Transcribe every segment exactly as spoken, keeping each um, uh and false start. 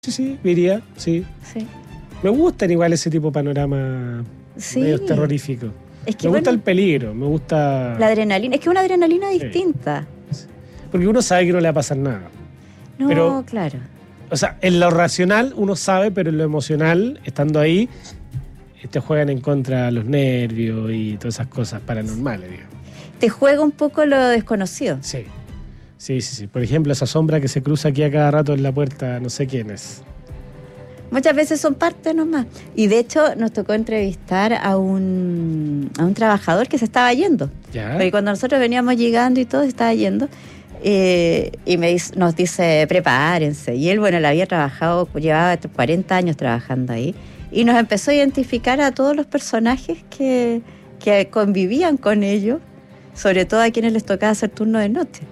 Sí, sí, iría, sí. Sí. Me gustan igual ese tipo de panorama Sí. medio terrorífico. Es que, me gusta bueno, el peligro, me gusta... la adrenalina. Es que es una adrenalina Sí. distinta. Porque uno sabe que no le va a pasar nada. No, Pero- claro. O sea, en lo racional uno sabe, pero en lo emocional, estando ahí, te juegan en contra los nervios y todas esas cosas paranormales, digamos. Te juega un poco lo desconocido. Sí. Sí, sí, sí. Por ejemplo, esa sombra que se cruza aquí a cada rato en la puerta, no sé quién es. Muchas veces son parte nomás. Y de hecho nos tocó entrevistar a un, a un trabajador que se estaba yendo. ¿Ya? Porque cuando nosotros veníamos llegando y todo, se estaba yendo. eh, y me dice- nos dice, prepárense. Y él, bueno, él había trabajado, llevaba cuarenta años trabajando ahí. Y nos empezó a identificar a todos los personajes que, que convivían con ellos. Sobre todo a quienes les tocaba hacer turno de noche.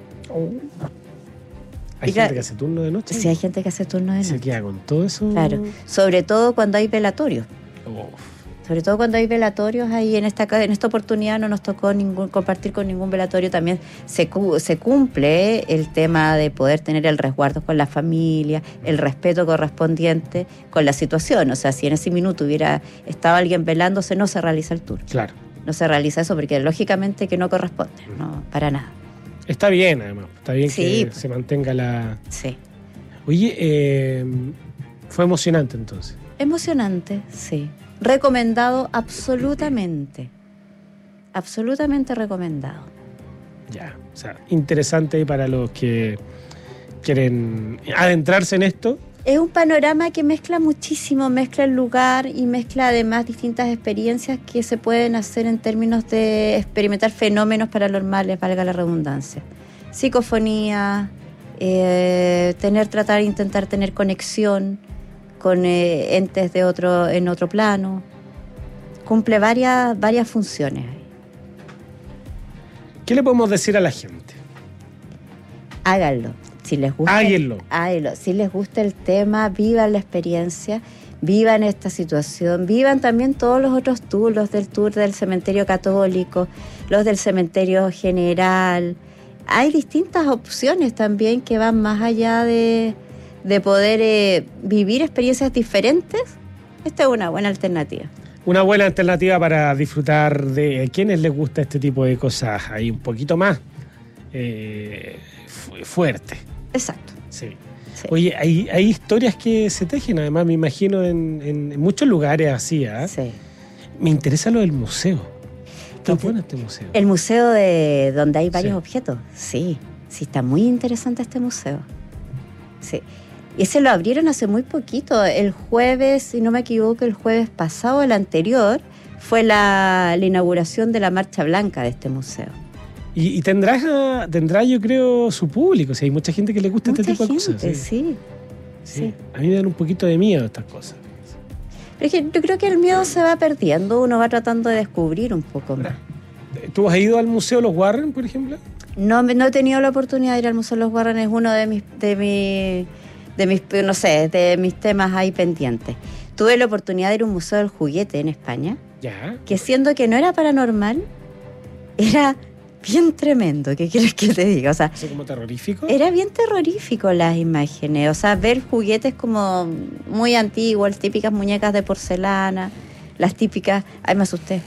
Hay Y la- gente que hace turno de noche. Si hay gente que hace turno de Se noche. queda con todo eso. Claro. Sobre todo cuando hay velatorios. Uf. Sobre todo cuando hay velatorios, ahí en esta en esta oportunidad no nos tocó ningún compartir con ningún velatorio. También se, cu- se cumple el tema de poder tener el resguardo con la familia, el respeto correspondiente con la situación. O sea, si en ese minuto hubiera estado alguien velándose, no se realiza el tour. Claro. No se realiza eso porque lógicamente que no corresponde, no, para nada. Está bien, además. Está bien Sí. que se mantenga la... Sí. Oye, eh, fue emocionante entonces. Emocionante, sí. Recomendado absolutamente. Absolutamente recomendado. Ya. O sea, interesante ahí para los que quieren adentrarse en esto. Es un panorama que mezcla muchísimo, mezcla el lugar y mezcla además distintas experiencias que se pueden hacer en términos de experimentar fenómenos paranormales, valga la redundancia. Psicofonía, eh, tener, tratar, intentar tener conexión con eh, entes de otro, en otro plano. Cumple varias, varias funciones. ¿Qué le podemos decir a la gente? Háganlo. Si les gusta, Háganlo. háganlo. Si les gusta el tema, vivan la experiencia, vivan esta situación, vivan también todos los otros tours, los del tour del cementerio católico, los del cementerio general. Hay distintas opciones también que van más allá de, de poder eh, vivir experiencias diferentes. Esta es una buena alternativa. Una buena alternativa para disfrutar de quienes les gusta este tipo de cosas ahí un poquito más eh, fu- fuerte. Exacto. Sí. Sí. Oye, hay, hay historias que se tejen, además, me imagino, en, en- en muchos lugares así, ¿ah? Sí. Me interesa lo del museo. Está Inter- bueno este museo. El museo de donde hay varios Sí. objetos. Sí, sí, está muy interesante este museo. Sí. Y ese lo abrieron hace muy poquito. El jueves, si no me equivoco, el jueves pasado, el anterior, fue la, la inauguración de la Marcha Blanca de este museo. Y, y tendrá, tendrá, yo creo, su público. O sea, hay mucha gente que le gusta Mucha este tipo gente, de cosas. sí. Sí. sí. A mí me dan un poquito de miedo estas cosas. Pero es que yo creo que el miedo se va perdiendo, uno va tratando de descubrir un poco más. ¿Tú has ido al Museo Los Warren, por ejemplo? No, me- no he tenido la oportunidad de ir al Museo de los Warren, es uno de mis, de mi, de mis, no sé, de mis temas ahí pendientes. Tuve la oportunidad de ir a un museo del juguete en España, Ya. que siendo que no era paranormal, era bien tremendo, ¿qué quieres que te diga? O sea, ¿Eso como terrorífico? era bien terrorífico las imágenes, o sea, ver juguetes como muy antiguos, las típicas muñecas de porcelana, las típicas, ay, me asusté.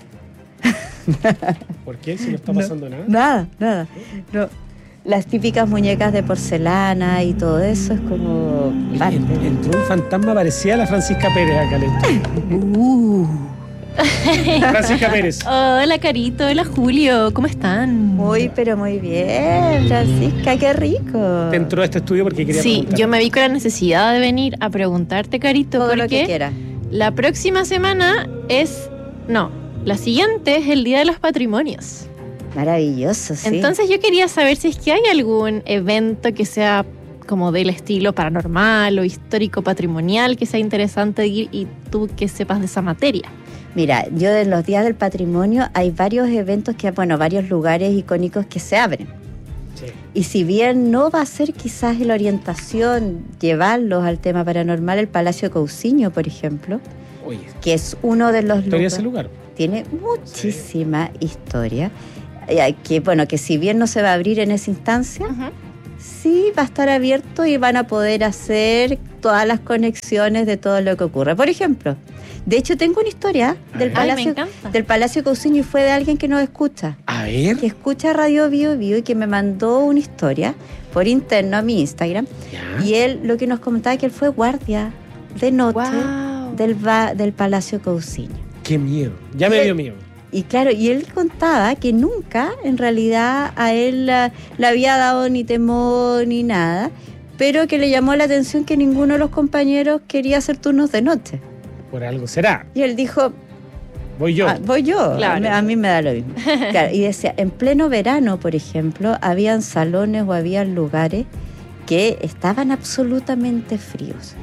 ¿Por qué? Si no está pasando nada. Nada, nada. No. Las típicas muñecas de porcelana y todo eso es como parte. En- Entró un fantasma, parecía la Francisca Pérez acá al estudio. Uh, Francisca Pérez. Hola, Carito. Hola, Julio. ¿Cómo están? muy, pero muy bien, Francisca, qué rico. Te entró a este estudio porque quería Sí, preguntar. yo me vi con la necesidad de venir a preguntarte, Carito, Todo lo que porque quiera. la próxima semana es... No, la siguiente es el Día de los Patrimonios. Maravilloso, sí. Entonces yo quería saber si es que hay algún evento que sea como del estilo paranormal o histórico patrimonial que sea interesante ir y tú que sepas de esa materia. Mira, yo de los días del patrimonio hay varios eventos que, bueno, varios lugares icónicos que se abren. Sí. Y si bien no va a ser quizás la orientación llevarlos al tema paranormal, el Palacio de Cousiño, por ejemplo, Oye, que es uno de los historia de lugares, ese lugar. tiene muchísima historia, eh, que bueno, que si bien no se va a abrir en esa instancia, sí va a estar abierto y van a poder hacer todas las conexiones de todo lo que ocurre. Por ejemplo, de hecho tengo una historia del Ay, Palacio, me encanta. del Palacio Cousiño y fue de alguien que nos escucha. A ver. Que escucha Radio Bio Bio y que me mandó una historia por interno a mi Instagram. Ya. Y él lo que nos comentaba es que él fue guardia de noche Wow. del, va- del Palacio Cousiño. Qué miedo. Ya me Y- dio miedo. Y claro, y él contaba que nunca en realidad a él la- le había dado ni temor ni nada, pero que le llamó la atención que ninguno de los compañeros quería hacer turnos de noche. Por algo será. Y él dijo, Voy yo. "Ah, voy yo, Claro. a, mí, a mí me da lo mismo". Claro, y decía, en pleno verano, por ejemplo, habían salones o habían lugares que estaban absolutamente fríos.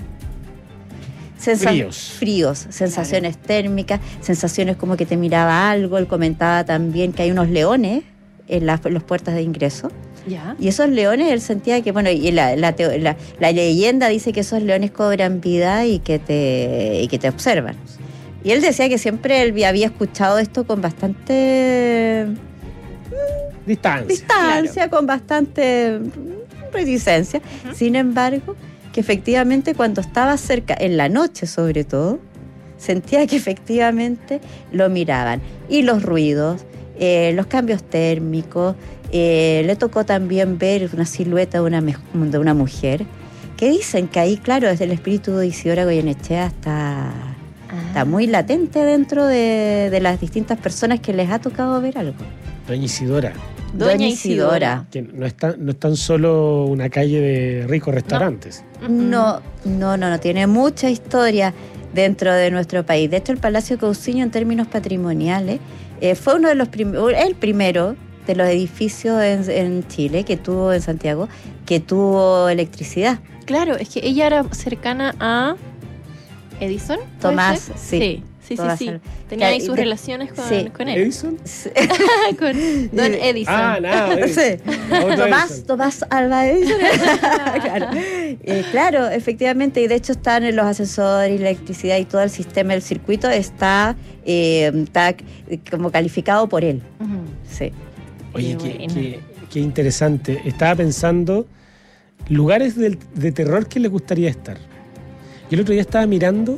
Sensa- Fríos. Fríos, sensaciones térmicas, sensaciones como que te miraba algo. Él comentaba también que hay unos leones en las, en las puertas de ingreso. Ya. Y esos leones, él sentía que, bueno, y la, la, teo- la- la leyenda dice que esos leones cobran vida y que te, y que te observan. Y él decía que siempre él había escuchado esto con bastante Distancia. distancia, con bastante mm, reticencia. Ujú. Sin embargo, que efectivamente cuando estaba cerca, en la noche sobre todo, sentía que efectivamente lo miraban. Y los ruidos, eh, los cambios térmicos, eh, le tocó también ver una silueta de una, me- de una mujer, que dicen que ahí, claro, desde el espíritu de Isidora Goyenechea está, está muy latente dentro de, de las distintas personas que les ha tocado ver algo. Doña Isidora. Doña Isidora. Que no es tan, no es tan solo una calle de ricos restaurantes. No, no, no, no, tiene mucha historia dentro de nuestro país. De hecho, el Palacio Cousiño, en términos patrimoniales, eh, fue uno de los prim- el primero de los edificios en, en Chile que tuvo, en Santiago, que tuvo electricidad. Claro, es que ella era cercana a Edison. ¿puede Tomás, ser? sí. Sí, sí, Tomás sí. sí. Al- Tenía ahí que- sus de- relaciones con, sí. con él. ¿Edison? con Don Edison. Ah, nada. Edison. Sí. Otro Tomás, Edison. Tomás Alva Edison. claro. Eh, claro, efectivamente, y de hecho están en los ascensores y la electricidad y todo el sistema, el circuito está, eh, está como calificado por él. Ujú. Sí. Oye, Qué qué, buena. qué- qué interesante. Estaba pensando lugares del- de terror que le gustaría estar. Yo el otro día estaba mirando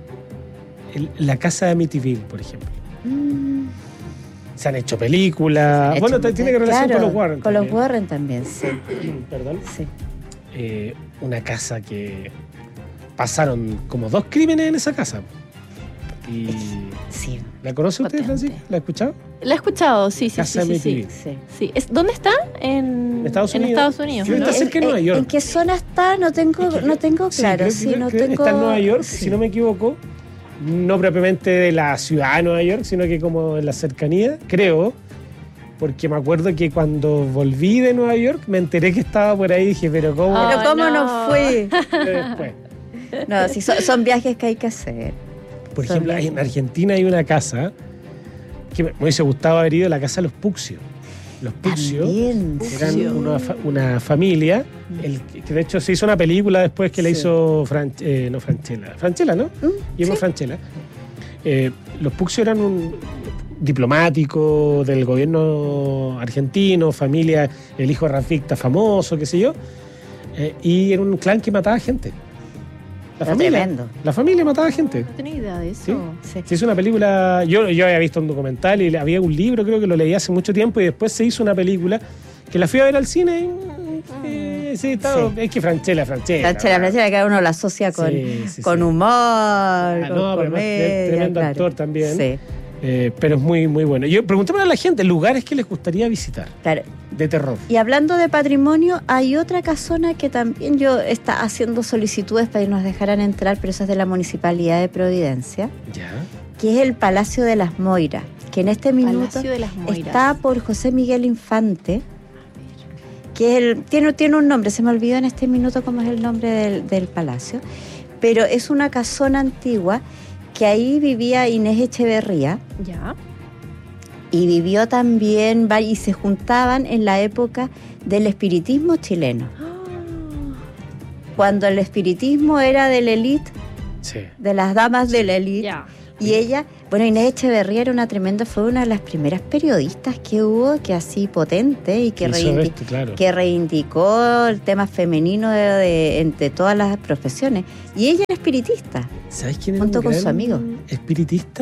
el- la casa de Amityville, por ejemplo. Mm. Se han hecho películas. Hecho Bueno, muchas- tiene que relación claro, con los Warren. Con los también. Warren también, sí. Perdón. sí. Eh, una casa que pasaron como dos crímenes en esa casa. Y Sí, ¿la conoce usted, Potente. Francisca? ¿La ha escuchado? La he escuchado, sí, sí, Casa sí, sí, sí. Amityville. sí. Sí. Es, ¿Dónde está? En En Estados en Unidos. Estados Unidos, Sí, ¿no? está cerca de Nueva York. ¿En qué zona está? No tengo, Es que no tengo Sí, claro. creo- Sí, creo no que tengo. está en Nueva York, sí. si no me equivoco. No propiamente de la ciudad de Nueva York, sino que como en la cercanía, creo. Porque me acuerdo que cuando volví de Nueva York me enteré que estaba por ahí y dije, pero ¿cómo? Ah. Pero cómo no, no. fui. Después. No, sí, son, son viajes que hay que hacer. Por Son ejemplo, hay- en viajes. Argentina hay una casa que me me hubiese gustado haber ido, la casa de los Puccio. Los Puccio También, eran sí. una, fa- una familia, el, que de hecho se hizo una película después que la Sí. hizo Fran- eh, no Franchella, Franchella, ¿no? Mm, Guillermo sí. Franchella. Eh, los Puccio eran un diplomático del gobierno argentino, familia, el hijo de Rafficta famoso, qué sé yo, eh, y era un clan que mataba gente. La Era familia, tremendo. la familia mataba gente. No tenía idea de eso. Sí. Sí. Se hizo una película, yo, yo había visto un documental y había un libro, creo que lo leí hace mucho tiempo, y después se hizo una película que la fui a ver al cine. y, eh, sí, estaba- Sí. es que Franchella, Franchella. Franchella, Franchella, que uno la asocia con, Sí, sí, con sí. humor, Ah, con no, pero además, comedia. tremendo claro. actor también. Sí, Eh, pero es muy, muy bueno. Yo preguntémosle a la gente lugares que les gustaría visitar claro. de terror. Y hablando de patrimonio, hay otra casona que también yo está haciendo solicitudes para que nos dejaran entrar, pero eso es de la Municipalidad de Providencia, Ya. que es el Palacio de las Moiras, que en este minuto Palacio de las Moiras. está por José Miguel Infante, que es el, tiene, tiene un nombre, se me olvidó en este minuto cómo es el nombre del, del palacio, pero es una casona antigua que ahí vivía Inés Echeverría Ya. y vivió también, va- y se juntaban en la época del espiritismo chileno, cuando el espiritismo era de la élite, Sí. de las damas de la élite. Ya. Y ella, bueno, Inés Echeverría era una tremenda, fue una de las primeras periodistas que hubo, que así potente y que, reindi- esto, claro. que reivindicó el tema femenino de, de, entre todas las profesiones. Y ella era espiritista. ¿Sabes quién es junto un con gran su amigo. espiritista?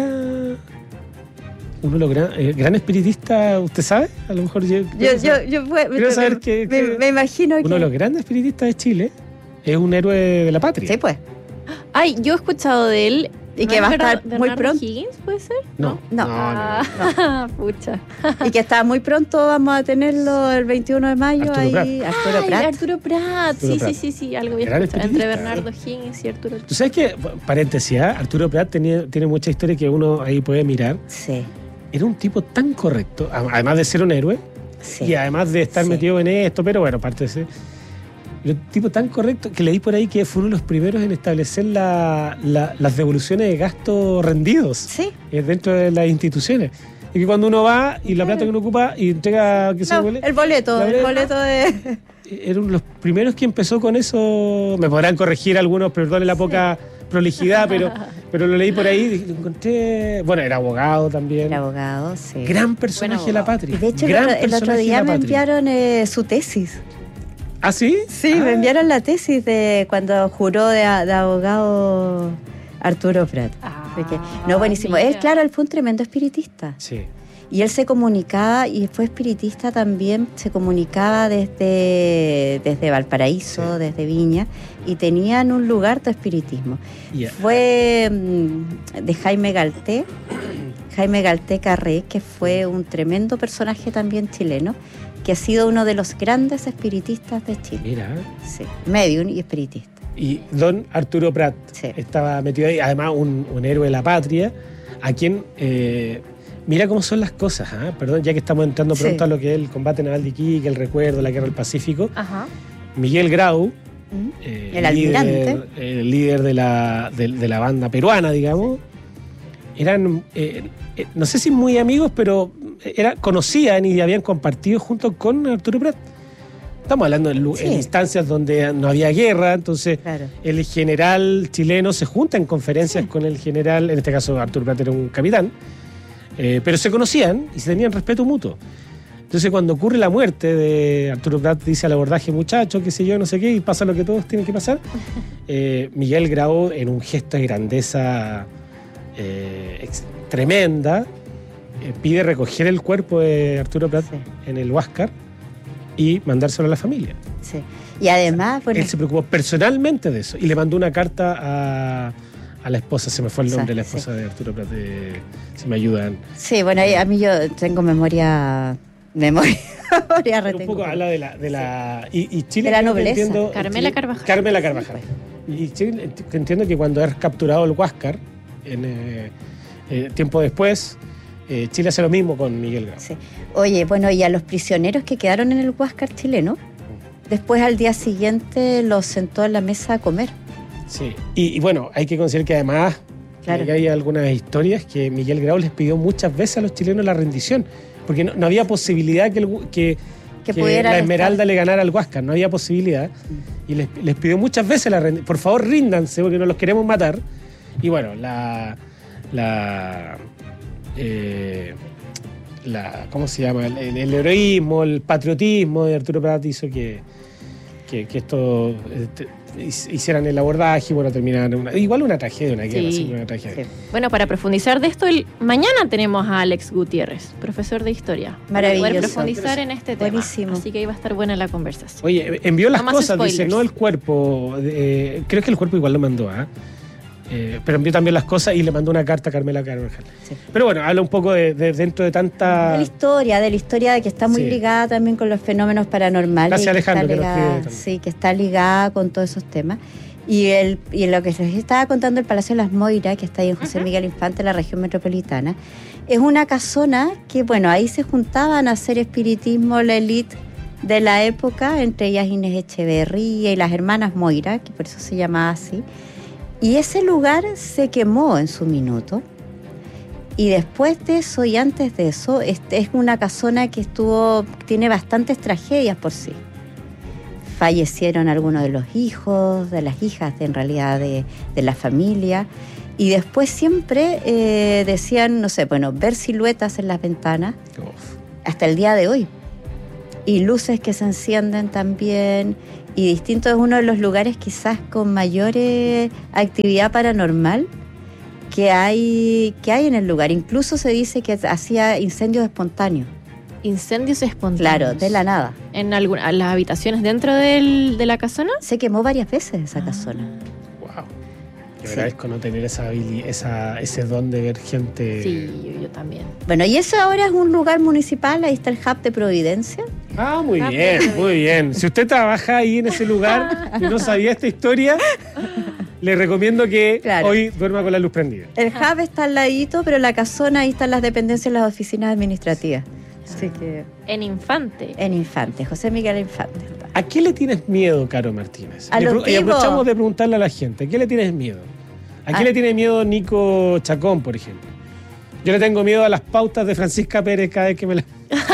Uno de los gran, eh, gran espiritista, ¿usted sabe? A lo mejor yo... Yo, yo, yo fue, quiero me, saber me, que, me, que me imagino que... uno de los grandes espiritistas de Chile es un héroe de la patria. Sí, pues. Ay, yo he escuchado de él. Y que va a estar Bernardo muy pronto. Higgins, ¿puede ser? No, No. no, no, no. Ah, pucha. Y que está muy pronto, vamos a tenerlo el veintiuno de mayo. Arturo ahí, Prat. Arturo Ay, Prat. Arturo Prat. Arturo sí, Prat. sí, sí, sí, algo había Gran escuchado. Entre espiritista, Bernardo Higgins y Arturo. Tú sabes que, paréntesis, ¿eh? Arturo Prat tenía, tiene mucha historia que uno ahí puede mirar. Sí, Era un tipo tan correcto, a- además de ser un héroe, sí. y además de estar Sí. metido en esto, pero bueno, aparte de ser... Era un tipo tan correcto que leí por ahí que fue uno de los primeros en establecer la- la- las devoluciones de gastos rendidos Sí. eh, dentro de las instituciones. Y que cuando uno va y la Claro. plata que uno ocupa y entrega que se No, huele, el boleto, La el boleta. boleto de... era uno de los primeros que empezó con eso. Me podrán corregir algunos, perdone la poca prolijidad, pero, pero lo leí por ahí y lo encontré. Bueno, era abogado también. El abogado, sí. Gran personaje Buen de la abogado. patria. Y de hecho, el Gran otro, el otro personaje de día la me patria. enviaron eh, su tesis. ¿Ah, sí? Sí, Ah. me enviaron la tesis de cuando juró de, de abogado Arturo Prat. Ah, De que- no, buenísimo. Él, mira. claro, él fue un tremendo espiritista. Sí. Y él se comunicaba, y fue espiritista también, se comunicaba desde, desde Valparaíso, Sí. desde Viña, y tenían un lugar de espiritismo. Y, Fue mm, de Jaime Galté, Jaime Galté Carré, que fue un tremendo personaje también chileno, que ha sido uno de los grandes espiritistas de Chile. Mira. Sí, medium y espiritista. Y don Arturo Prat Sí. estaba metido ahí, además un, un héroe de la patria, a quien, eh, mira cómo son las cosas, ¿ah? Perdón, ya que estamos entrando pronto Sí. a lo que es el combate naval de Iquique, el recuerdo, la guerra del Pacífico. Ajá. Miguel Grau, ¿Mm? eh, El líder, almirante. el líder de la, de, de la banda peruana, digamos, eran, eh, eh, no sé si muy amigos, pero era, conocían y habían compartido junto con Arturo Prat. Estamos hablando en, lu- Sí. en instancias donde no había guerra, entonces Claro. el general chileno se junta en conferencias con el general, en este caso Arturo Prat era un capitán, eh, pero se conocían y se tenían respeto mutuo. Entonces cuando ocurre la muerte de Arturo Prat, dice al abordaje, muchacho, qué sé yo, no sé qué, y pasa lo que todos tienen que pasar, eh, Miguel Grau, en un gesto de grandeza eh, ex- tremenda, eh, pide recoger el cuerpo de Arturo Prat Sí. en el Huáscar y mandárselo a la familia. Sí. Y además, bueno, Él se preocupó personalmente de eso y le mandó una carta a, a la esposa, se me fue el nombre de la Sí. esposa de Arturo Prat, eh, si me ayudan. sí, bueno, a mí yo tengo memoria, memoria, memoria Pero un retengo. poco habla de la... De la y, y Chile... De la creo que nobleza. entiendo- Carmela Chile- Carvajal. Carmela Carvajal. Y Chile, ent- que entiendo que cuando es capturado el Huáscar, en, eh, eh, tiempo después, eh, Chile hace lo mismo con Miguel Grau. Sí. Oye, bueno, y a los prisioneros que quedaron en el Huáscar chileno, después al día siguiente los sentó en la mesa a comer. Sí. Y, y bueno, hay que considerar que además Claro. que hay algunas historias que Miguel Grau les pidió muchas veces a los chilenos la rendición, porque no, no había posibilidad que, el, hu- que, Que que pudieran la estar. Esmeralda le ganara al Huáscar, no había posibilidad. Y les, les pidió muchas veces la rendición, por favor ríndanse porque no los queremos matar. Y bueno, la... la eh, la, ¿cómo se llama? El, el- el heroísmo, el patriotismo de Arturo Prat hizo que, que, que esto eh, te- hicieran el abordaje y bueno, terminaran una, igual una tragedia, una guerra, Sí, siempre una tragedia. Sí. Bueno, para profundizar de esto, el, mañana tenemos a Alex Gutiérrez, profesor de historia. Maravilloso. Para poder profundizar en este tema. Buenísimo. Así que ahí va a estar buena la conversación. Oye, envió las No más cosas, dice, spoilers. no el cuerpo. eh, creo que el cuerpo igual lo mandó, ¿ah? Eh, pero envió también las cosas y le mandó una carta a Carmela Carvajal. Sí. Pero bueno, habla un poco de, de- dentro de tanta... De la historia, de la historia que está muy Sí. ligada también con los fenómenos paranormales. Gracias, y que Alejandro, está que nos ligada- escribe también. Sí, que está ligada con todos esos temas. Y, el, y lo que les estaba contando el Palacio de las Moiras, que está ahí en José Miguel Infante, en la región metropolitana, es una casona que, bueno, ahí se juntaban a hacer espiritismo la élite de la época, entre ellas Inés Echeverría y las hermanas Moira, que por eso se llamaba así. Y ese lugar se quemó en su minuto. Y después de eso y antes de eso, este es una casona que estuvo, tiene bastantes tragedias por sí. Fallecieron algunos de los hijos, de las hijas de, en realidad de, de la familia. Y después siempre eh, decían, no sé, bueno, ver siluetas en las ventanas, Uf. hasta el día de hoy. Y luces que se encienden también. Y distinto, es uno de los lugares quizás con mayor eh, actividad paranormal que hay, que hay en el lugar. Incluso se dice que hacía incendios espontáneos. Incendios espontáneos. Claro, de la nada. ¿En alguna, las habitaciones dentro del, de la casona? Se quemó varias veces esa casona. Wow. Yo Sí. agradezco no tener esa, habili- esa ese don de ver gente. Sí, yo, yo también. Bueno, y eso ahora es un lugar municipal, ahí está el hub de Providencia. Ah, muy Ah, bien, pero- muy bien. Si usted trabaja ahí en ese lugar y no sabía esta historia, le recomiendo que Claro. hoy duerma con la luz prendida. El hub está al ladito, pero la casona, ahí están las dependencias, las oficinas administrativas. Así que En Infante. en Infante, José Miguel Infante. ¿A qué le tienes miedo, Caro Martínez? A Y los apro- y vivos. aprovechamos de preguntarle a la gente, ¿a qué le tienes miedo? ¿A qué Ah. le tiene miedo Nico Chacón, por ejemplo? Yo le tengo miedo a las pautas de Francisca Pérez cada vez que me las...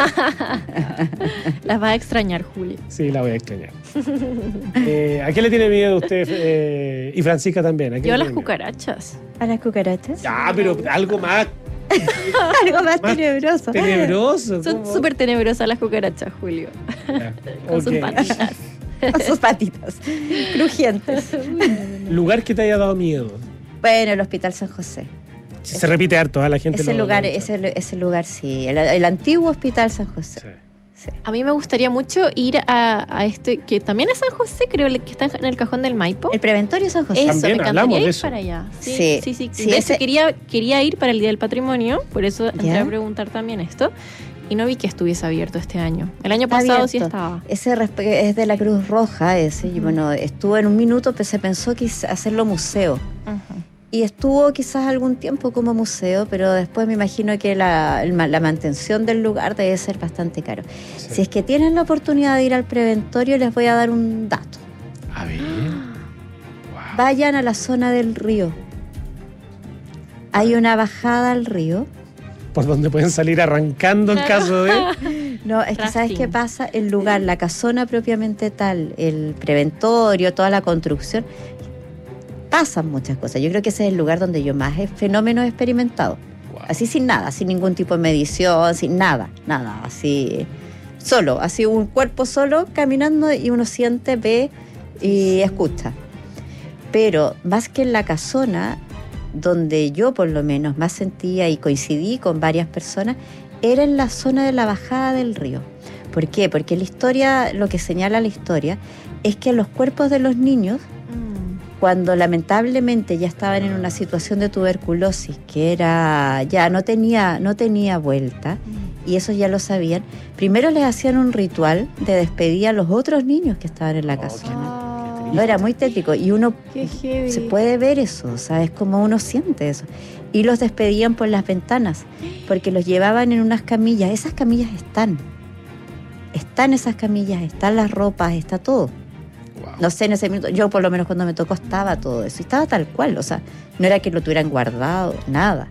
Las va a extrañar, Julio. Sí, la voy a extrañar. Eh, ¿A qué le tiene miedo usted eh, y Francisca también? ¿A qué Yo le a las tiene miedo? cucarachas. ¿A las cucarachas? Ya, pero algo más Algo más, Más tenebroso. tenebroso. Son ¿cómo? súper tenebrosas las cucarachas, Julio. Ya, Con sus ok. patitas. Con sus patitas crujientes. Lugar que te haya dado miedo. Bueno, el Hospital San José. Se repite harto, ¿eh? La gente Ese lo- lugar, lo- ese, ese lugar sí. El, el antiguo Hospital San José. Sí. Sí. A mí me gustaría mucho ir a, a este, que también es San José, creo, que está en el cajón del Maipo. El Preventorio San José. Eso, También me hablamos encantaría de ir eso. para allá. Sí, Sí. sí, sí. Sí, de ese- hecho, quería, quería ir para el Día del Patrimonio, por eso entré ¿Ya? a preguntar también esto. Y no vi que estuviese abierto este año. El año Está pasado sí abierto. estaba. Ese respe- es de la Cruz Roja, ese. Y Ujú. bueno, estuvo en un minuto, pero se pensó que hacerlo museo. Ujú. Y estuvo quizás algún tiempo como museo, pero después me imagino que la, el ma- la mantención del lugar debe ser bastante caro. Sí. Si es que tienen la oportunidad de ir al Preventorio, les voy a dar un dato. A ver. Wow. Vayan a la zona del río. Hay una bajada al río. Por donde pueden salir arrancando en caso de. No, es que ¿sabes Rafting. qué pasa? El lugar, la casona propiamente tal, el Preventorio, toda la construcción, pasan muchas cosas. Yo creo que ese es el lugar donde yo más he- fenómenos he experimentado. Wow. Así sin nada, sin ningún tipo de medición, sin nada, nada, así solo, así un cuerpo solo caminando y uno siente, ve y escucha. Pero más que en la casona, donde yo por lo menos más sentía y coincidí con varias personas, era en la zona de la bajada del río. ¿Por qué? Porque la historia, lo que señala la historia, es que los cuerpos de los niños, Mm. cuando lamentablemente ya estaban en una situación de tuberculosis que era ya no tenía no tenía vuelta, y eso ya lo sabían, primero les hacían un ritual de despedida a los otros niños que estaban en la Oh, casona. Ah, No, era muy tétrico y uno qué heavy. se puede ver eso, ¿sabes? Cómo uno siente eso. Y los despedían por las ventanas, porque los llevaban en unas camillas. Esas camillas están. Están esas camillas, están las ropas, está todo. Wow. No sé, en ese minuto, yo por lo menos cuando me tocó estaba todo eso. Y estaba tal cual, o sea, no era que lo tuvieran guardado, nada.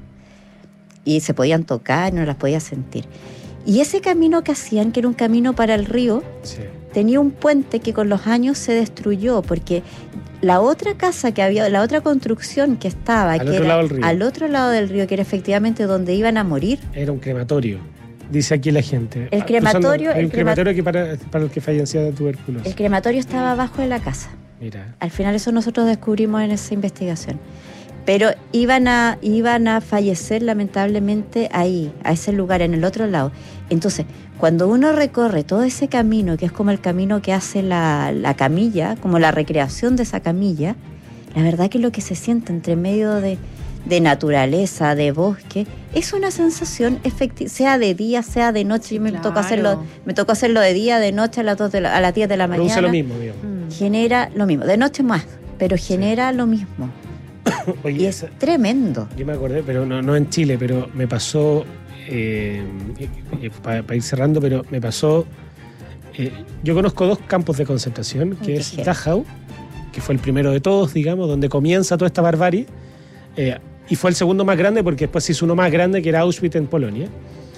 Y se podían tocar, no las podía sentir. Y ese camino que hacían, que era un camino para el río, Sí. tenía un puente que con los años se destruyó, porque la otra casa que había, la otra construcción que estaba, Al que otro era lado del río. al otro lado del río, que era efectivamente donde iban a morir, Era un crematorio, dice aquí la gente. El Ah, crematorio- cruzando- hay el un crematorio que para, para el que fallecía de tuberculosis. el crematorio estaba abajo de la casa. Mira. Al final eso nosotros descubrimos en esa investigación. Pero iban a, iban a fallecer lamentablemente ahí, a ese lugar, en el otro lado. Entonces, cuando uno recorre todo ese camino, que es como el camino que hace la, la camilla, como la recreación de esa camilla, la verdad que lo que se siente entre medio de, de naturaleza, de bosque, es una sensación efectiva, sea de día, sea de noche. Yo me Claro. tocó hacerlo, me tocó hacerlo de día, de noche, a las, dos de la- a las diez de la Produce mañana. lo mismo, digamos. Mm. Genera lo mismo, de noche más, pero genera lo mismo. Oye, Y es esa- tremendo. yo me acordé, pero no, no en Chile, pero me pasó, eh, para ir cerrando, pero me pasó, eh, yo conozco dos campos de concentración, que Qué es heavy. Dachau, que fue el primero de todos, digamos, donde comienza toda esta barbarie, eh, y fue el segundo más grande porque después se hizo uno más grande que era Auschwitz en Polonia,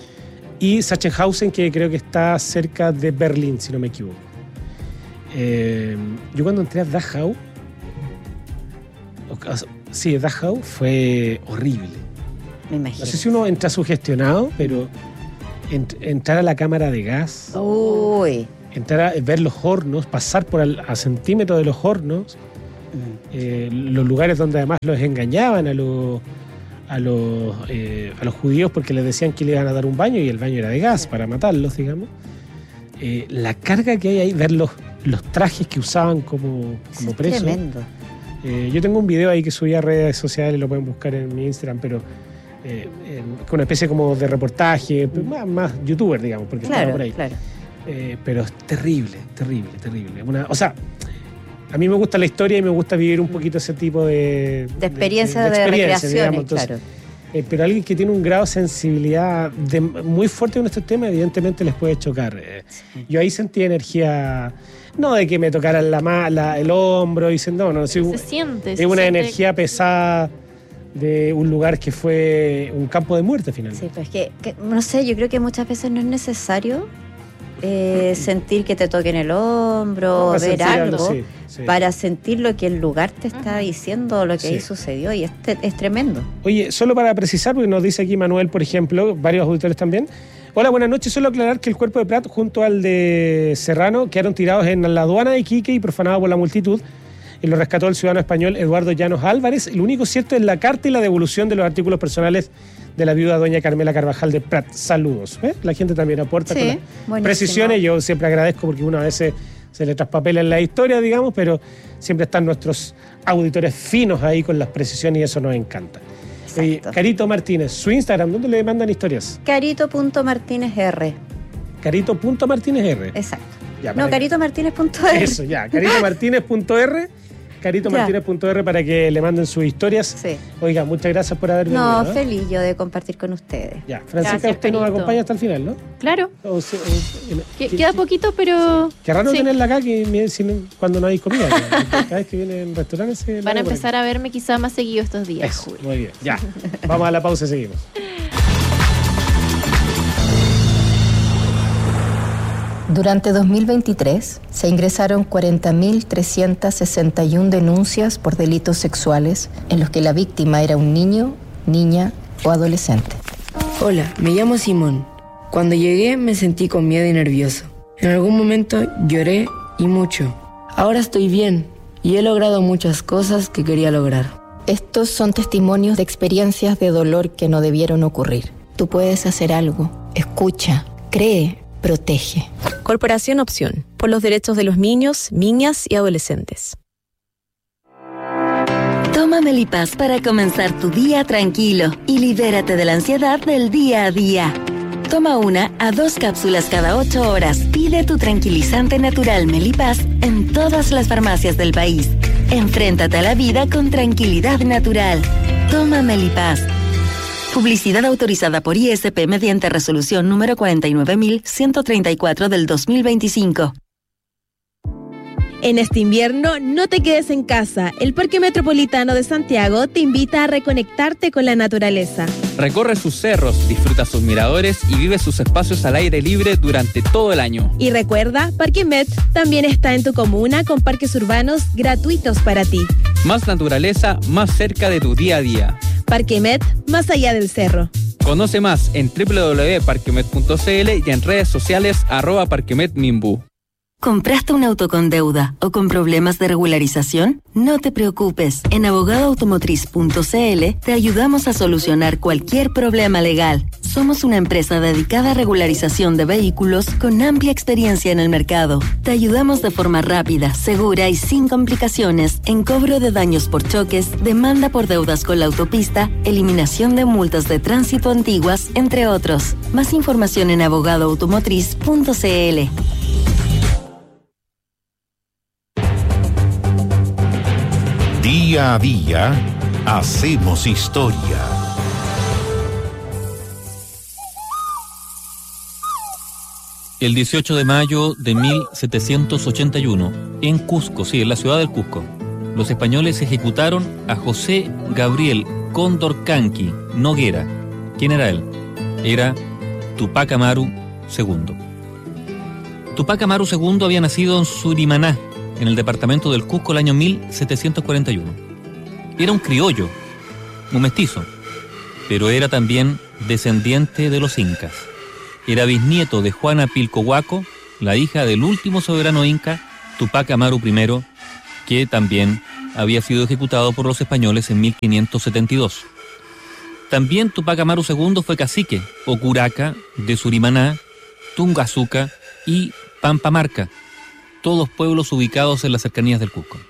y Sachsenhausen, que creo que está cerca de Berlín, si no me equivoco. Eh, yo cuando entré a Dachau, Sí, Dachau fue horrible. Me imagino. No sé si uno entra sugestionado, pero ent- entrar a la cámara de gas, Uy. entrar a ver los hornos, pasar por al, a centímetros de los hornos, Mm. eh, los lugares donde además los engañaban a los a los eh, a los judíos porque les decían que le iban a dar un baño y el baño era de gas para matarlos, digamos. Eh, la carga que hay ahí, ver los, los trajes que usaban como, como Es presos. tremendo. Eh, yo tengo un video ahí que subí a redes sociales, lo pueden buscar en mi Instagram, pero eh, eh, con una especie como de reportaje, más, más youtuber, digamos, porque estaba Claro, por ahí. claro. Eh, pero es terrible, terrible, terrible. Una, o sea, a mí me gusta la historia y me gusta vivir un poquito ese tipo de... De experiencia, de, de experiencia, recreaciones, digamos. Entonces, claro. eh, pero alguien que tiene un grado de sensibilidad de, muy fuerte con estos temas, evidentemente les puede chocar. Eh, Sí. Yo ahí sentí energía, no de que me tocaran la mala, el hombro, diciendo, no, no, sí, Se siente. es se una siente- energía pesada de un lugar que fue un campo de muerte finalmente. Sí, pero es que, que, no sé, yo creo que muchas veces no es necesario eh, sentir que te toquen el hombro, Para ver sentir algo, sí, sí. para sentir lo que el lugar te está Ujú. diciendo, lo que Sí. ahí sucedió, y es, te- es tremendo. Oye, solo para precisar, porque nos dice aquí Manuel, por ejemplo, varios auditores también. Hola, buenas noches. Solo aclarar que el cuerpo de Prat junto al de Serrano quedaron tirados en la aduana de Iquique y profanados por la multitud. Y lo rescató el ciudadano español Eduardo Llanos Álvarez. Lo único cierto es la carta y la devolución de los artículos personales de la viuda doña Carmela Carvajal de Prat. Saludos. ¿Eh? La gente también aporta Sí, con las buenísimo. precisiones. Yo siempre agradezco porque uno a veces se le traspapela en la historia, digamos, pero siempre están nuestros auditores finos ahí con las precisiones y eso nos encanta. Oye, Exacto. Carito Martínez, su Instagram, ¿dónde le mandan historias? Carito.martínezr. Carito.martínezr. Exacto. Ya, No, para que- caritomartínez.r. Eso, ya. Caritomartínez.r. Caritomartínez.r para que le manden sus historias. Sí. Oiga, muchas gracias por haber venido. No, ¿eh? feliz yo de compartir con ustedes. Ya, Francisca, Gracias, usted nos Carito. acompaña hasta el final, ¿no? Claro. O se- o- en- Que- que- Queda poquito, pero. Qué raro sí. tenerla acá que me- si no- cuando no hay comida. ¿no? Cada vez que viene en restaurantes se la Van a ve por empezar a verme quizá más seguido estos aquí. días. Eso, muy bien. Ya. Vamos a la pausa y seguimos. Durante dos mil veintitrés se ingresaron cuarenta mil trescientas sesenta y una denuncias por delitos sexuales en los que la víctima era un niño, niña o adolescente. Hola, me llamo Simón. Cuando llegué me sentí con miedo y nervioso. En algún momento lloré y mucho. Ahora estoy bien y he logrado muchas cosas que quería lograr. Estos son testimonios de experiencias de dolor que no debieron ocurrir. Tú puedes hacer algo. Escucha, cree, protege. Corporación Opción, por los derechos de los niños, niñas y adolescentes. Toma Melipaz para comenzar tu día tranquilo y libérate de la ansiedad del día a día. Toma una a dos cápsulas cada ocho horas. Pide tu tranquilizante natural Melipaz en todas las farmacias del país. Enfréntate a la vida con tranquilidad natural. Toma Melipaz. Publicidad autorizada por I S P mediante resolución número cuarenta y nueve mil ciento treinta y cuatro del dos mil veinticinco. En este invierno, no te quedes en casa. El Parque Metropolitano de Santiago te invita a reconectarte con la naturaleza. Recorre sus cerros, disfruta sus miradores y vive sus espacios al aire libre durante todo el año. Y recuerda, Parque Met también está en tu comuna con parques urbanos gratuitos para ti. Más naturaleza, más cerca de tu día a día. Parque Met, más allá del cerro. Conoce más en doble u doble u doble u punto parquemet punto c l y en redes sociales arroba parquemetmimbu. ¿Compraste un auto con deuda o con problemas de regularización? No te preocupes. En abogado automotriz punto c l te ayudamos a solucionar cualquier problema legal. Somos una empresa dedicada a regularización de vehículos con amplia experiencia en el mercado. Te ayudamos de forma rápida, segura y sin complicaciones en cobro de daños por choques, demanda por deudas con la autopista, eliminación de multas de tránsito antiguas, entre otros. Más información en abogado automotriz punto c l. Día a día, hacemos historia. El dieciocho de mayo de mil setecientos ochenta y uno, en Cusco, sí, en la ciudad del Cusco, los españoles ejecutaron a José Gabriel Condorcanqui Noguera. ¿Quién era él? Era Tupac Amaru segundo. Tupac Amaru segundo había nacido en Surimaná, en el departamento del Cusco, el año mil setecientos cuarenta y uno. era un criollo, un mestizo, pero era también descendiente de los incas. Era bisnieto de Juana Pilcohuaco, la hija del último soberano inca, Tupac Amaru primero, que también había sido ejecutado por los españoles en mil quinientos setenta y dos. También Tupac Amaru segundo fue cacique o curaca de Surimaná, Tungazuca y Pampamarca, todos pueblos ubicados en las cercanías del Cusco.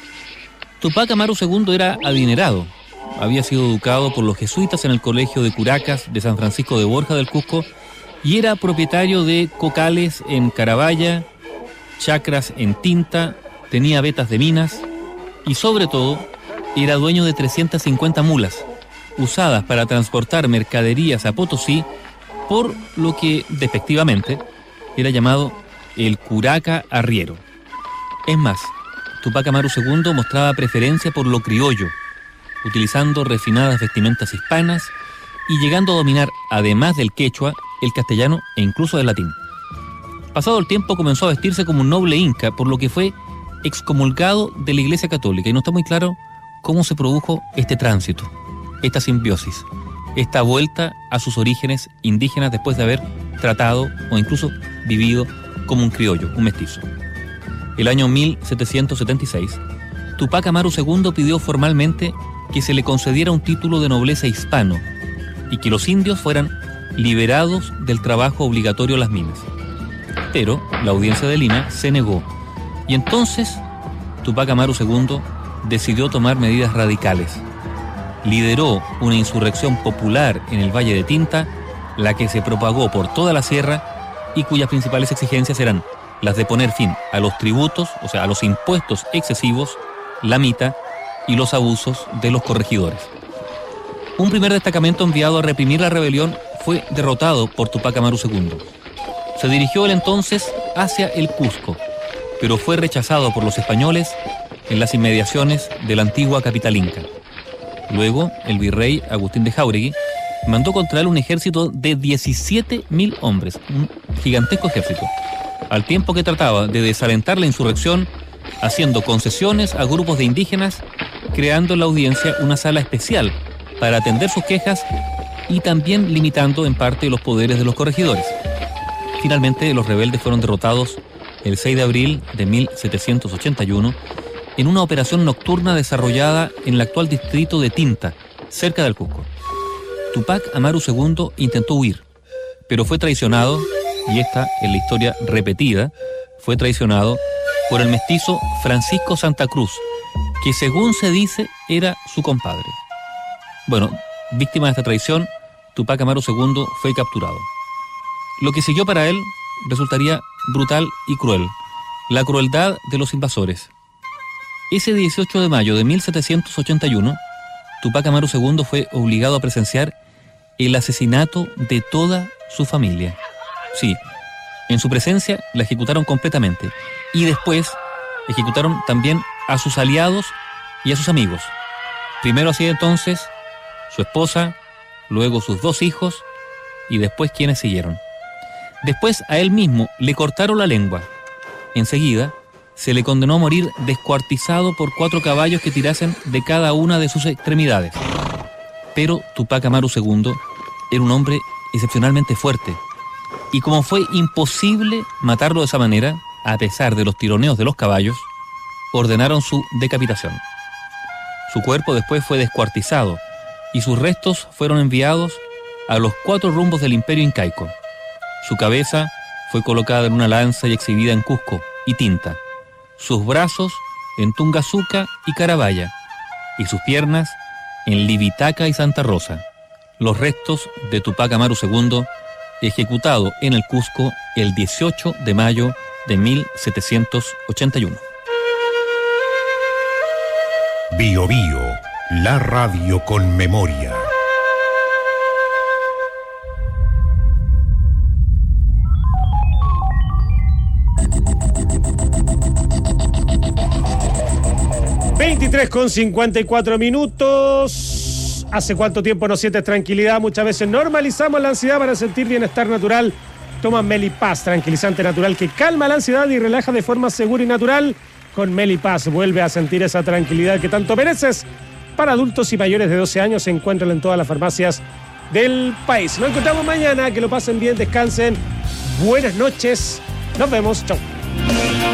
Tupac Amaru segundo era adinerado, había sido educado por los jesuitas en el colegio de curacas de San Francisco de Borja del Cusco y era propietario de cocales en Carabaya, chacras en Tinta, tenía vetas de minas y sobre todo era dueño de trescientas cincuenta mulas usadas para transportar mercaderías a Potosí, por lo que despectivamente era llamado el curaca arriero. Es más, Tupac Amaru segundo mostraba preferencia por lo criollo, utilizando refinadas vestimentas hispanas y llegando a dominar, además del quechua, el castellano e incluso el latín. Pasado el tiempo comenzó a vestirse como un noble inca, por lo que fue excomulgado de la Iglesia Católica, y no está muy claro cómo se produjo este tránsito, esta simbiosis, esta vuelta a sus orígenes indígenas después de haber tratado o incluso vivido como un criollo, un mestizo. El año mil setecientos setenta y seis, Tupac Amaru segundo pidió formalmente que se le concediera un título de nobleza hispano y que los indios fueran liberados del trabajo obligatorio en las minas. Pero la audiencia de Lima se negó, y entonces Tupac Amaru segundo decidió tomar medidas radicales. Lideró una insurrección popular en el Valle de Tinta, la que se propagó por toda la sierra y cuyas principales exigencias eran las de poner fin a los tributos, o sea, a los impuestos excesivos, la mita y los abusos de los corregidores. Un primer destacamento enviado a reprimir la rebelión fue derrotado por Tupac Amaru segundo. Se dirigió él entonces hacia el Cusco, pero fue rechazado por los españoles en las inmediaciones de la antigua capital inca. Luego, el virrey Agustín de Jáuregui mandó contra él un ejército de diecisiete mil hombres, un gigantesco ejército, al tiempo que trataba de desalentar la insurrección, haciendo concesiones a grupos de indígenas, creando en la audiencia una sala especial para atender sus quejas y también limitando en parte los poderes de los corregidores. Finalmente, los rebeldes fueron derrotados el seis de abril de mil setecientos ochenta y uno en una operación nocturna desarrollada en el actual distrito de Tinta, cerca del Cusco. Tupac Amaru segundo intentó huir, pero fue traicionado, y esta es la historia repetida, fue traicionado por el mestizo Francisco Santa Cruz, que según se dice era su compadre. Bueno, víctima de esta traición, Tupac Amaru segundo fue capturado. Lo que siguió para él resultaría brutal y cruel, la crueldad de los invasores. Ese dieciocho de mayo de mil setecientos ochenta y uno, Tupac Amaru segundo fue obligado a presenciar el asesinato de toda su familia. Sí, en su presencia la ejecutaron completamente, y después ejecutaron también a sus aliados y a sus amigos. Primero así entonces su esposa, luego sus dos hijos y después quienes siguieron. Después a él mismo le cortaron la lengua. Enseguida se le condenó a morir descuartizado por cuatro caballos que tirasen de cada una de sus extremidades. Pero Tupac Amaru segundo era un hombre excepcionalmente fuerte, y como fue imposible matarlo de esa manera, a pesar de los tironeos de los caballos, ordenaron su decapitación. Su cuerpo después fue descuartizado y sus restos fueron enviados a los cuatro rumbos del imperio incaico. Su cabeza fue colocada en una lanza y exhibida en Cusco y Tinta, sus brazos en Tungazuca y Carabaya, y sus piernas en Libitaca y Santa Rosa. Los restos de Tupac Amaru segundo, ejecutado en el Cusco el dieciocho de mayo de mil setecientos ochenta y uno. Bio Bio, la radio con memoria. veintitrés con cincuenta y cuatro minutos. ¿Hace cuánto tiempo no sientes tranquilidad? Muchas veces normalizamos la ansiedad para sentir bienestar natural. Toma Melipaz, tranquilizante natural que calma la ansiedad y relaja de forma segura y natural. Con Melipaz vuelve a sentir esa tranquilidad que tanto mereces. para adultos y mayores de doce años. Se encuentran en todas las farmacias del país. Nos encontramos mañana. Que lo pasen bien, descansen. Buenas noches. Nos vemos. Chau.